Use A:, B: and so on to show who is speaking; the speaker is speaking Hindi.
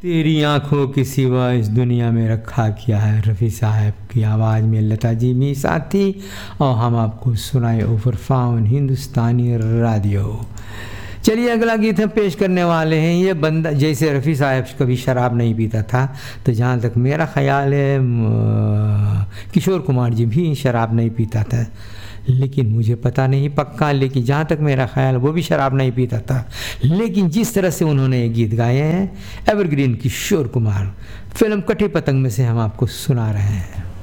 A: तेरी आंखों की सिवा इस दुनिया में रखा क्या है। रफ़ी साहब की आवाज़ में लता जी भी साथ थी और हम आपको सुनाए ओवर फाउन हिंदुस्तानी रेडियो। चलिए अगला गीत हम पेश करने वाले हैं। ये बंदा, जैसे रफ़ी साहब कभी शराब नहीं पीता था, तो जहाँ तक मेरा ख्याल है किशोर कुमार जी भी शराब नहीं पीता था, लेकिन मुझे पता नहीं पक्का, लेकिन जहाँ तक मेरा ख्याल वो भी शराब नहीं पीता था। लेकिन जिस तरह से उन्होंने ये गीत गाए हैं, एवरग्रीन किशोर कुमार, फिल्म कटी पतंग में से हम आपको सुना रहे हैं।